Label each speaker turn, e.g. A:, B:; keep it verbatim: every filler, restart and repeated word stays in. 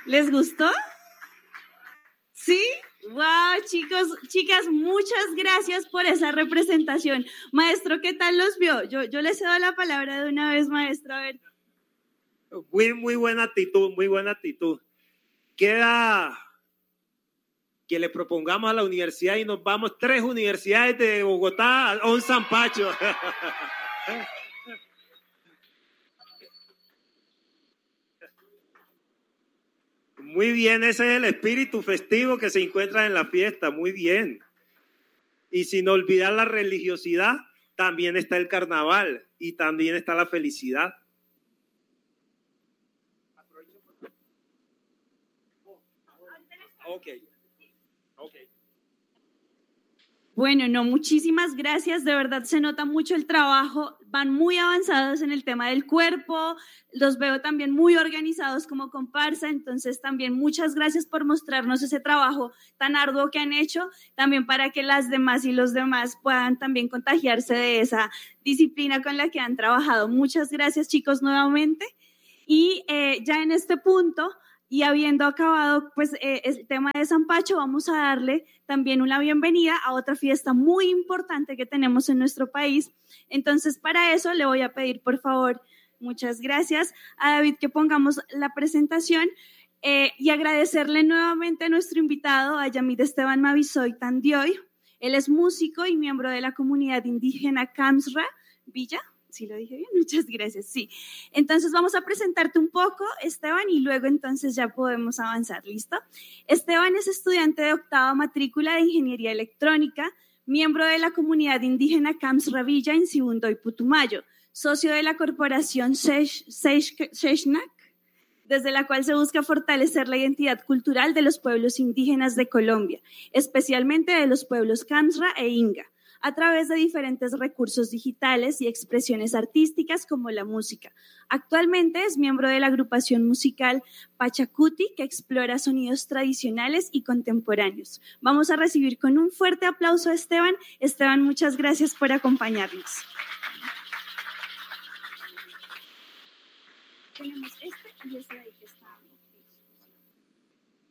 A: ¿Les gustó? ¿Sí? Wow, chicos, chicas, muchas gracias por esa representación. Maestro, ¿qué tal los vio? Yo, yo les cedo la palabra de una vez, maestro. A ver.
B: Muy, muy buena actitud, muy buena actitud. Queda que le propongamos a la universidad y nos vamos tres universidades de Bogotá a un Zampacho. Muy bien, ese es el espíritu festivo que se encuentra en la fiesta, muy bien. Y sin olvidar la religiosidad, también está el carnaval y también está la felicidad. Ok, ok.
A: Bueno, no, muchísimas gracias, de verdad se nota mucho el trabajo, van muy avanzados en el tema del cuerpo, los veo también muy organizados como comparsa, entonces también muchas gracias por mostrarnos ese trabajo tan arduo que han hecho, también para que las demás y los demás puedan también contagiarse de esa disciplina con la que han trabajado. Muchas gracias, chicos, nuevamente. Y eh, ya en este punto, y habiendo acabado pues, eh, el tema de Zampacho, vamos a darle también una bienvenida a otra fiesta muy importante que tenemos en nuestro país. Entonces, para eso le voy a pedir, por favor, muchas gracias a David que pongamos la presentación eh, y agradecerle nuevamente a nuestro invitado, a Yamid Esteban Mavisoy Tandioy. Él es músico y miembro de la comunidad indígena Camsra Villa. ¿Sí lo dije bien? Muchas gracias, sí. Entonces vamos a presentarte un poco, Esteban, y luego entonces ya podemos avanzar, ¿listo? Esteban es estudiante de octava matrícula de Ingeniería Electrónica, miembro de la comunidad indígena Camsra Villa en Sibundoy y Putumayo, socio de la corporación Seixnac, desde la cual se busca fortalecer la identidad cultural de los pueblos indígenas de Colombia, especialmente de los pueblos Camsra e Inga, a través de diferentes recursos digitales y expresiones artísticas como la música. Actualmente es miembro de la agrupación musical Pachacuti, que explora sonidos tradicionales y contemporáneos. Vamos a recibir con un fuerte aplauso a Esteban. Esteban, muchas gracias por acompañarnos. Tenemos este y este de ahí que está.